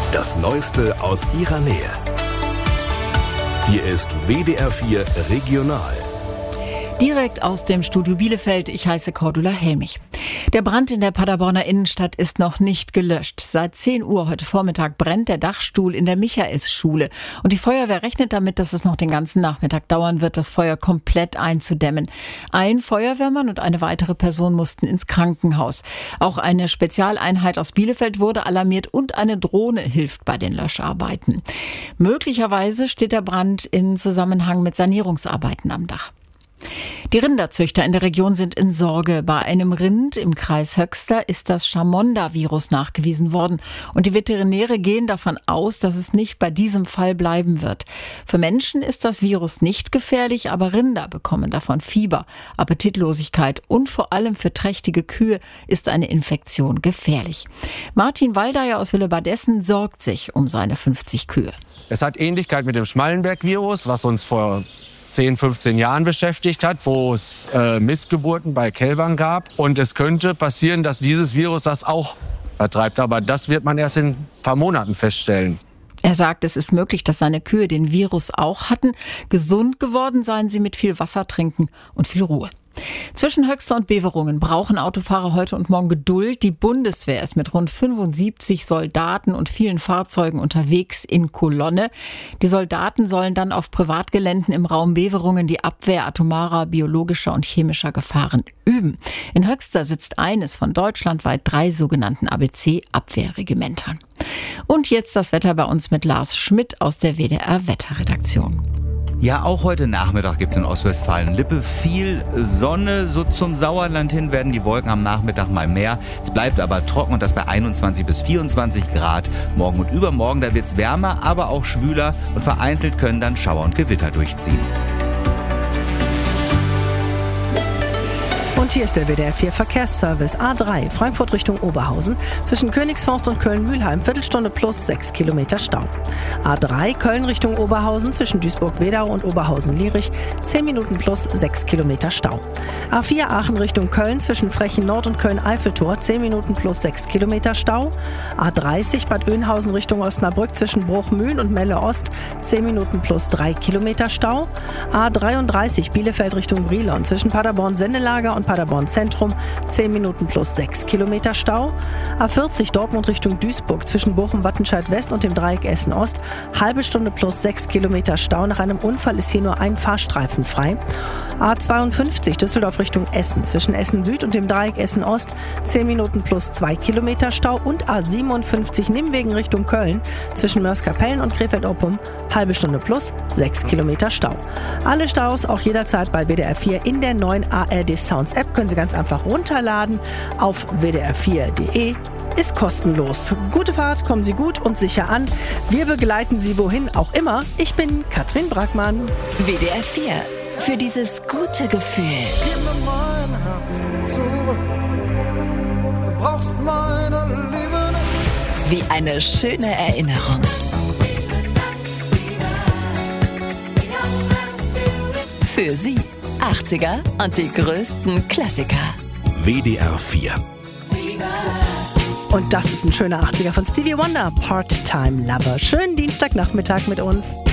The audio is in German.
Das Neueste aus ihrer Nähe. Hier ist WDR 4 Regional. Direkt aus dem Studio Bielefeld, ich heiße Cordula Helmich. Der Brand in der Paderborner Innenstadt ist noch nicht gelöscht. Seit 10 Uhr heute Vormittag brennt der Dachstuhl in der Michaelsschule. Und die Feuerwehr rechnet damit, dass es noch den ganzen Nachmittag dauern wird, das Feuer komplett einzudämmen. Ein Feuerwehrmann und eine weitere Person mussten ins Krankenhaus. Auch eine Spezialeinheit aus Bielefeld wurde alarmiert und eine Drohne hilft bei den Löscharbeiten. Möglicherweise steht der Brand in Zusammenhang mit Sanierungsarbeiten am Dach. Die Rinderzüchter in der Region sind in Sorge. Bei einem Rind im Kreis Höxter ist das Chamonda-Virus nachgewiesen worden. Und die Veterinäre gehen davon aus, dass es nicht bei diesem Fall bleiben wird. Für Menschen ist das Virus nicht gefährlich, aber Rinder bekommen davon Fieber, Appetitlosigkeit und vor allem für trächtige Kühe ist eine Infektion gefährlich. Martin Waldeyer aus Willebadessen sorgt sich um seine 50 Kühe. Es hat Ähnlichkeit mit dem Schmallenberg-Virus, was uns vor 10, 15 Jahren beschäftigt hat, wo es Missgeburten bei Kälbern gab. Und es könnte passieren, dass dieses Virus das auch vertreibt. Aber das wird man erst in ein paar Monaten feststellen. Er sagt, es ist möglich, dass seine Kühe den Virus auch hatten. Gesund geworden seien sie mit viel Wasser trinken und viel Ruhe. Zwischen Höxter und Beverungen brauchen Autofahrer heute und morgen Geduld. Die Bundeswehr ist mit rund 75 Soldaten und vielen Fahrzeugen unterwegs in Kolonne. Die Soldaten sollen dann auf Privatgeländen im Raum Beverungen die Abwehr atomarer, biologischer und chemischer Gefahren üben. In Höxter sitzt eines von deutschlandweit 3 sogenannten ABC-Abwehrregimentern. Und jetzt das Wetter bei uns mit Lars Schmidt aus der WDR-Wetterredaktion. Ja, auch heute Nachmittag gibt es in Ostwestfalen-Lippe viel Sonne. So zum Sauerland hin werden die Wolken am Nachmittag mal mehr. Es bleibt aber trocken und das bei 21 bis 24 Grad. Morgen und übermorgen, da wird es wärmer, aber auch schwüler und vereinzelt können dann Schauer und Gewitter durchziehen. Und hier ist der WDR 4 Verkehrsservice A3 Frankfurt Richtung Oberhausen zwischen Königsforst und Köln-Mühlheim Viertelstunde plus 6 Kilometer Stau. A3 Köln Richtung Oberhausen zwischen Duisburg-Wedau und Oberhausen-Lierich 10 Minuten plus 6 Kilometer Stau. A4 Aachen Richtung Köln zwischen Frechen Nord und Köln-Eiffeltor 10 Minuten plus 6 Kilometer Stau. A30 Bad Oeynhausen Richtung Osnabrück zwischen Bruchmühlen und Melle Ost 10 Minuten plus 3 Kilometer Stau. A33 Bielefeld Richtung Brilon zwischen Paderborn-Sendelager und Paderborn Zentrum 10 Minuten plus 6 Kilometer Stau. A40 Dortmund Richtung Duisburg zwischen Bochum-Wattenscheid West und dem Dreieck Essen Ost halbe Stunde plus 6 Kilometer Stau. Nach einem Unfall ist hier nur ein Fahrstreifen frei. A52 Düsseldorf Richtung Essen zwischen Essen Süd und dem Dreieck Essen Ost 10 Minuten plus 2 Kilometer Stau. Und A57 Nimwegen Richtung Köln zwischen Mörs-Kapellen und Krefeld-Oppum halbe Stunde plus 6 Kilometer Stau. Alle Staus auch jederzeit bei WDR 4 in der neuen ARD Sounds App. Können Sie ganz einfach runterladen auf wdr4.de. Ist kostenlos. Gute Fahrt, kommen Sie gut und sicher an. Wir begleiten Sie wohin auch immer. Ich bin Katrin Brackmann. WDR 4. Für dieses gute Gefühl. Gib mir mein Herz zurück. Du brauchst meine Liebe nicht. Wie eine schöne Erinnerung. Für Sie 80er und die größten Klassiker. WDR 4. Und das ist ein schöner 80er von Stevie Wonder, Part-Time Lover. Schönen Dienstagnachmittag mit uns.